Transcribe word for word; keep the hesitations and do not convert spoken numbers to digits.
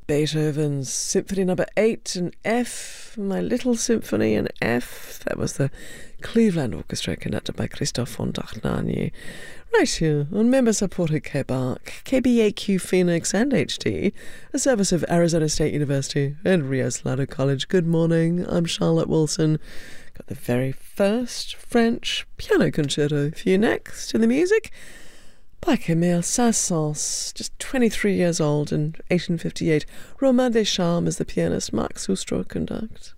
Beethoven's Symphony Number Eight in F, My Little Symphony in F. That was the Cleveland Orchestra conducted by Christoph von Dachnani. Right here on member-supported K B A R C, K B A Q Phoenix and H T, a service of Arizona State University and Rio Salado College. Good morning, I'm Charlotte Wilson. Got the very first French piano concerto for you next in the music by Camille Saint-Saëns, just twenty-three years old in eighteen fifty-eight. Romain Deschamps is the pianist, Marc Soustro conduct.